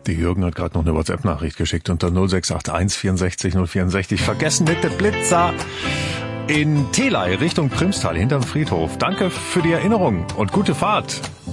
Der Jürgen hat gerade noch eine WhatsApp-Nachricht geschickt unter 0681 64 064. Vergessen mit dem Blitzer in Telei Richtung Primstal hinterm Friedhof. Danke für die Erinnerung und gute Fahrt.